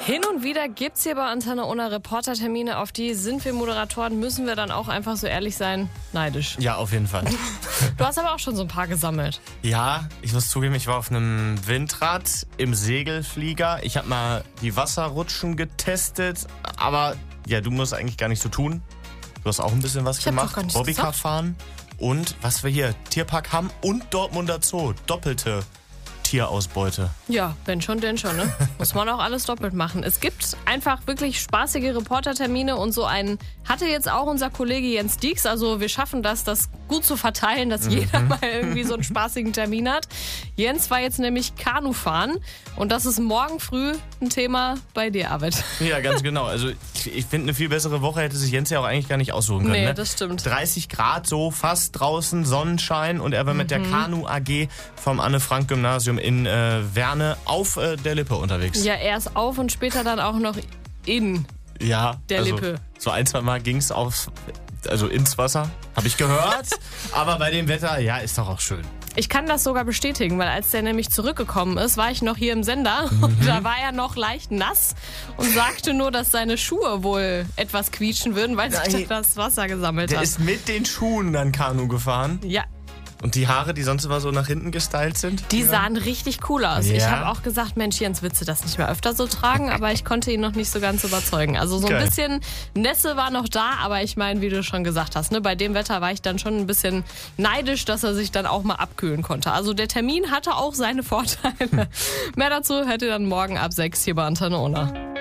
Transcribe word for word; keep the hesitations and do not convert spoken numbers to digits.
Hin und wieder gibt's hier bei Antenne Unna Reportertermine, auf die sind wir Moderatoren, müssen wir dann auch einfach so ehrlich sein, neidisch. Ja, auf jeden Fall. Du hast aber auch schon so ein paar gesammelt. Ja, ich muss zugeben, ich war auf einem Windrad im Segelflieger. Ich habe mal die Wasserrutschen getestet, aber ja, du musst eigentlich gar nicht so tun. Du hast auch ein bisschen was Ich hab gemacht. doch gar nichts Bobbycar gesagt. fahren und was wir hier, Tierpark Hamm und Dortmunder Zoo, doppelte Tierausbeute. Ja, wenn schon, denn schon, ne? Muss man auch alles doppelt machen. Es gibt einfach wirklich spaßige Reportertermine und so einen hatte jetzt auch unser Kollege Jens Dieks. Also wir schaffen das, das gut zu verteilen, dass jeder mal irgendwie so einen spaßigen Termin hat. Jens war jetzt nämlich Kanufahren und das ist morgen früh ein Thema bei dir, Arvid. Ja, ganz genau. Also ich, ich finde, eine viel bessere Woche hätte sich Jens ja auch eigentlich gar nicht aussuchen können. Nee, ne? das stimmt. dreißig Grad so fast draußen, Sonnenschein und er war mit der Kanu-A G vom Anne-Frank-Gymnasium in äh, Werne auf äh, der Lippe unterwegs. Ja, erst auf und später dann auch noch in. Ja, Der also, Lippe. So ein, zwei Mal ging es aufs, also ins Wasser, habe ich gehört. Aber bei dem Wetter, ja, ist doch auch schön. Ich kann das sogar bestätigen, weil als der nämlich zurückgekommen ist, war ich noch hier im Sender und da war er noch leicht nass und sagte nur, dass seine Schuhe wohl etwas quietschen würden, weil sich Nein. da das Wasser gesammelt Der hat. ist mit den Schuhen dann Kanu gefahren. Ja, Und die Haare, die sonst immer so nach hinten gestylt sind? die sahen richtig cool aus. Ja. Ich habe auch gesagt, Mensch, Jens, willst du das nicht mehr öfter so tragen? Aber ich konnte ihn noch nicht so ganz überzeugen. Also so ein Geil. bisschen Nässe war noch da, aber ich meine, wie du schon gesagt hast, ne, bei dem Wetter war ich dann schon ein bisschen neidisch, dass er sich dann auch mal abkühlen konnte. Also der Termin hatte auch seine Vorteile. Mehr dazu hört ihr dann morgen ab sechs hier bei Antenne Unna.